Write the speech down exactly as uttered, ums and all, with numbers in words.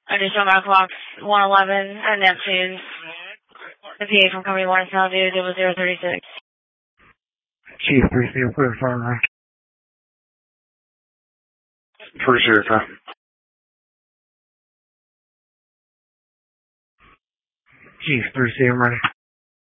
Additional Medical Box one eleven at Neptune. The P A from Company one is now due double zero thirty six. Chief, three zero clear phone line. Appreciate it, sir. Chief, three zero ready.